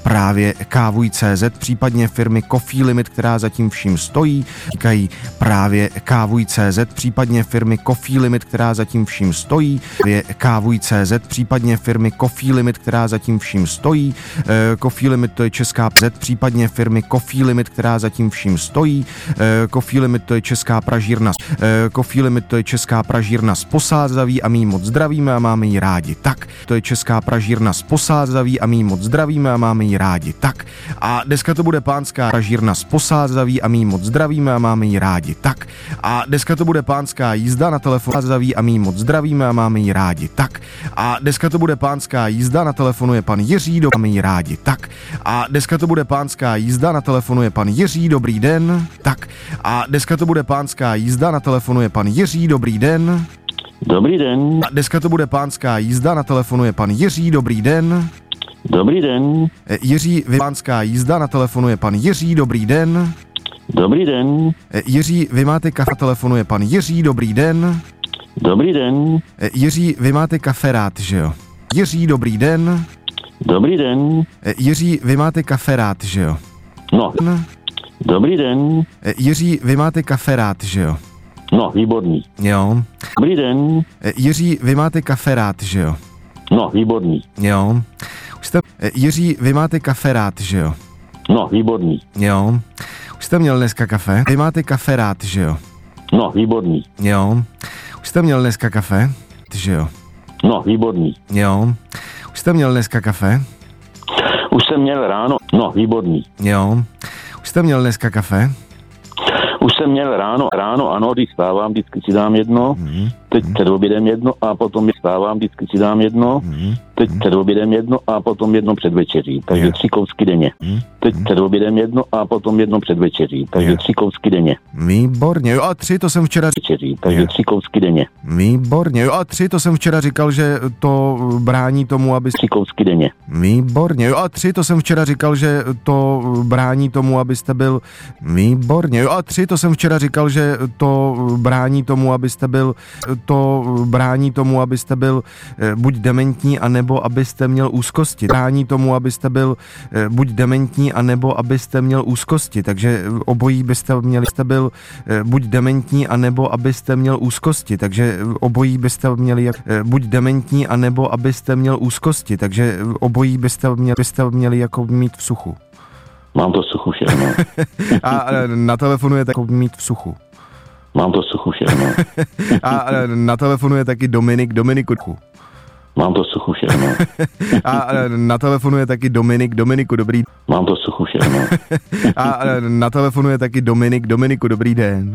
právě Kávuj.cz, případně firmy Coffee Limit, která zatím vším stojí. Říkají právě Kávuj.cz, případně firmy Coffee Limit, která zatím vším stojí. Kávuj.cz, případně firmy Coffee Limit, která zatím vším stojí. Coffee Limit to je česká Z, případně firmy Coffee Limit, která zatím vším stojí. Coffee Limit to je česká pražírna. Coffee Limit to je česká pražírna z Posázaví a my ji moc zdravíme a máme ji rádi. Tak, to je česká pražírna z Posázaví a my ji moc zdravíme a máme ji rádi. Tak, a dneska to bude pánská pražírna z Posázaví a my ji moc zdravíme a máme ji rádi. Tak, a dneska to bude pánská jízda na telefonu Posázaví a my ji moc zdravíme a máme ji rádi. Tak, a dneska to bude pánská jízda, na telefonu je pan Jiří, máme ji rádi. Tak, a dneska to bude pánská jízda, na telefonu je pan Jiří, dobrý den. Tak, a dneska to bude pánská jízda, na telefonu je pan Jiří, dobrý den. Dobrý den. A dneska to bude pánská jízda, na telefonu je pan Jiří, dobrý den. Dobrý den. Jiří, pánská jízda, na telefonu je pan Jiří, dobrý den. Dobrý den. Jiří, vy máte kafe, na telefonu je pan Jiří, dobrý den. Dobrý den. Jiří, vy máte kafe rád, že jo? Jiří, dobrý den. Dobrý den. Jiří, vy máte kafe rád, že jo? No. Dobrý den. Jiří, vy máte kafe rád, že jo? No, výborný. Jo. Dobrý den. Jiří, vy máte kafe rád, že jo? No, výborný. Jo. Už jste... Jiří, vy máte kafe rád, že jo? No, výborný. Jo. Už jste měl dneska kafe? Vy máte kafe rád, že jo? No, výborný. Jo. Už jste měl dneska kafe? Že jo? No, výborný. Jo. Už jste měl dneska kafe? Už jsem měl ráno. No, výborný. Jo. Už jste měl dneska kafe? Už jsem měl ráno, ano, když vstávám, vždycky si dám jedno, teď před obědem jedno a potom vstávám, vždycky si dám jedno, teď před obědem jedno a potom jedno před večeří, takže 3 kousky denně. Teď před obědem jedno a potom jedno před večeří, takže 3 kousky denně. Výborně, jo a 3, to jsem včera večeří, takže 3 kousky denně. Výborně, jo a 3, to jsem včera říkal, že to brání tomu, aby 3 kousky denně. Výborně, jo a 3, to jsem včera říkal, že to brání tomu, abyste byl výborně, jo a 3, to jsem včera říkal, že to brání tomu, abyste byl buď dementní, anebo abyste měl úzkosti. Brání tomu, abyste byl buď dementní, anebo abyste měl úzkosti. Takže obojí byste měli, buď dementní, anebo abyste měl úzkosti. Takže obojí byste měli buď dementní, anebo abyste měl úzkosti. Takže obojí byste měli jako mít v suchu. Mám to v suchu všechno. A na telefonu je jako mít v suchu. Mám to v suchu všechno. A na telefonu je taky Dominiku. Mám to v suchu všechno. A na telefonu je taky Dominiku, dobrý. Mám to v suchu všechno. A na telefonu je taky Dominiku, dobrý den.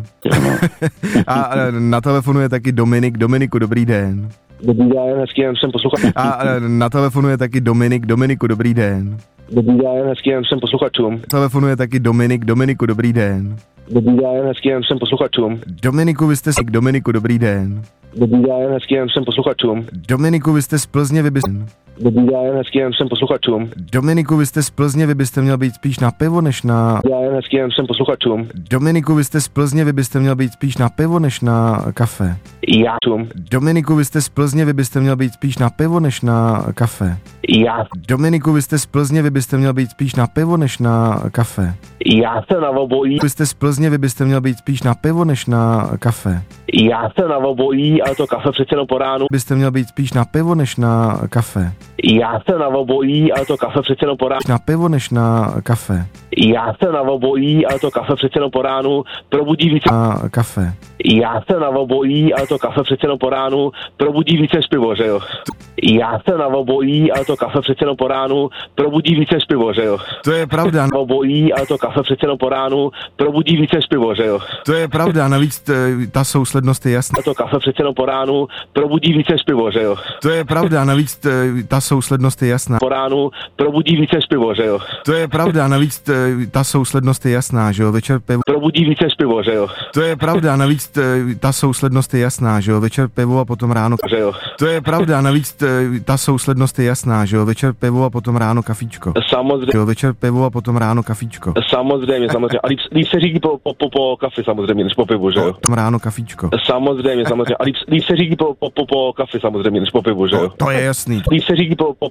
A na telefonu je taky Dominiku, dobrý den. Dobrý den, hezký den, jsem posluchač. A na telefonu je taky Dominiku, dobrý den. Dobrý den, hezký den, jsem posluchačům. Na telefonu je taky Dominiku, dobrý den. Dobrý den, hezký den, jsem posluchačům. Dominiku, vy jste si Dominiku, dobrý den. Dobrý den, hezký den, jsem posluchačům. Dominiku, vy jste z Plzně, Dobrý den, hezký den, jsem posluchačům. Dominiku, vy jste z Plzně, vy byste měl být spíš na pivo, než na... Dobrý den, hezký den, jsem posluchačům. Dominiku, vy jste z Plzně, vy byste měl být spíš na pivo, než na kafe. Já. Dominiku, vy jste z Plzně, vy byste měl být spíš na pivo, než na kafe. Já. Dominiku, vy jste z Plzně, vy byste měl být spíš na pivo, než na kafe. Já jsem na obojí. Vy jste z Plzně, vy byste měl být spíš na pivo, než na kafe. Já jsem na obojí, ale to kafe přece jenom po ránu. Byste měl být spíš na pivo, než na kafe. Já jsem na obojí, ale to kafe přece jenom po ránu. Na pivo, než na kafe. Já jsem na obojí, ale to kafe přece jenom po ránu probudí více. Na kafe. Já jsem na obojí, ale to kafe přece jenom po ránu probudí více než pivo, že jo? Já jsem na obojí, ale to kafe přece jenom po ránu probudí více než pivo, že jo? To je pravda. Na obojí, ale to kafe přece jenom po ránu probudí více než pivo, že jo? To je pravda, navíc ta souslednost je jasná. To kafe přece jenom po ránu probudí více než pivo, že jo? To je pravda, navíc ta souslednost je jasná. Po ránu probudí více než pivo, že jo? To je pravda, navíc ta souslednost je jasná, že jo? Večer pivo. Probudí více než pivo, že jo? To je pravda, navíc ta souslednost je jasná, že jo? Večer pivo a potom ráno. Že jo? To je pravda, navíc ta souslednost je jasná, že jo? Večer pivo a potom ráno kafíčko. Samozřejmě. Jo, večer pivo a potom ráno kafíčko. Samozřejmě. A líp se řídí po kafi samozřejmě, než po pivu, že jo? Potom ráno kafíčko. Samozřejmě. A líp se řídí po kafi samozřejmě, než po pivu, že jo? To je jasný. Líp se řídí po